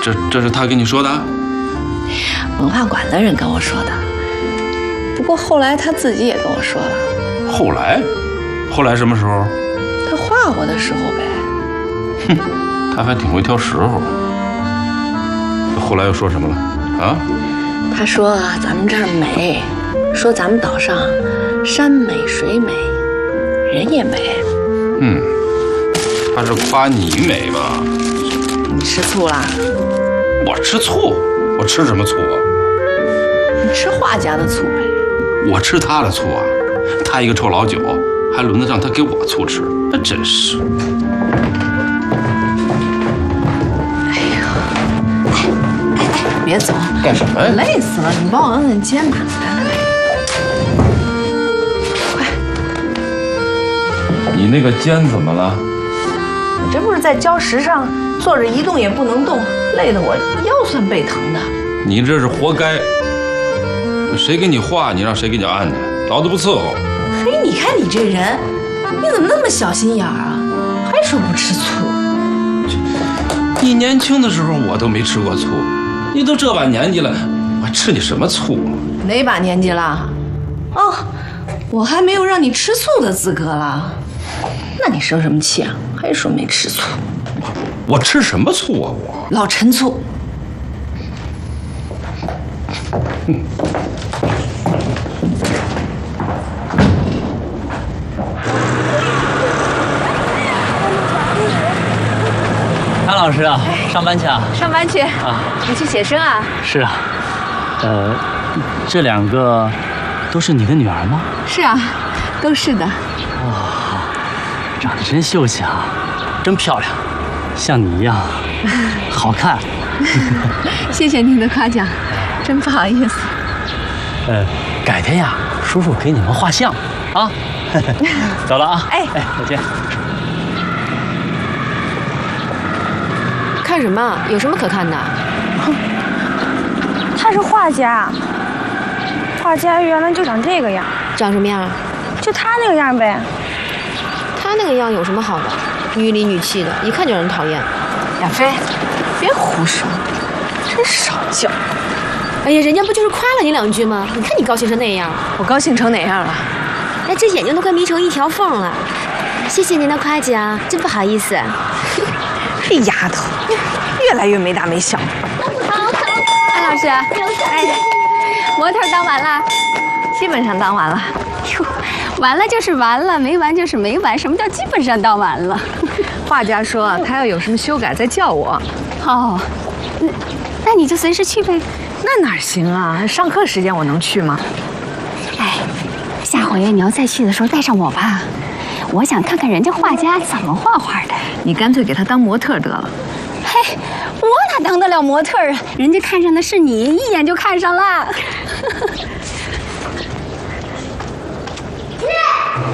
这是他跟你说的？ 文化馆的人跟我说的。不过后来他自己也跟我说了。 后来什么时候？ 他画我的时候呗。 哼，他还挺会挑时候。后来又说什么了？啊？ 他说咱们这儿美，说咱们岛上山美水美，人也美。 他是夸你美吧？ 你吃醋啦？ 我吃醋？我吃什么醋啊？ 你吃画家的醋呗。 我吃他的醋啊？他一个臭老九，还轮得上他给我醋吃？那真是。 哎呀，别走！ 干什么呀？ 累死了！你帮我摁摁肩膀。快！ 你那个肩怎么了？ 我这不是在礁石上坐着一动也不能动，累得我腰酸背疼的。 你这是活该！谁给你画，你让谁给你按的，老子不伺候。 嘿，你看你这人，你怎么那么小心眼儿啊？还说不吃醋？ 你年轻的时候我都没吃过醋，你都这把年纪了，我吃你什么醋啊？ 哪把年纪了？哦，我还没有让你吃醋的资格了。那你生什么气啊？还说没吃醋？ 我吃什么醋啊？我老陈醋。 潘老师啊，上班去啊？ 上班去啊？你去写生啊？ 是啊。这两个都是你的女儿吗？ 是啊，都是的。 哇，长得真秀气啊，真漂亮，像你一样好看。 谢谢您的夸奖，真不好意思。 改天呀，叔叔给你们画像啊。走了啊。哎，再见。 看什么？有什么可看的？ 他是画家，画家原来就长这个样。 长什么样？ 就他那个样呗。 他那个样有什么好的？女里女气的，一看就让人讨厌。 亚飞，别胡说，真少教。 哎呀，人家不就是夸了你两句吗？你看你高兴成那样。 我高兴成哪样了？ 哎，这眼睛都快眯成一条缝了。谢谢您的夸奖，真不好意思。 这丫头，越来越没大没小。 好，安老师，哎，模特当完了， 基本上当完了。 哟，完了就是完了，没完就是没完。什么叫基本上当完了？ 画家说他要有什么修改再叫我。 哦，那你就随时去呗。 那哪行啊？上课时间我能去吗？ 哎，下回你要再去的时候带上我吧，我想看看人家画家怎么画画的。 你干脆给他当模特得了。 嘿，我哪当得了模特啊？人家看上的是你，一眼就看上了。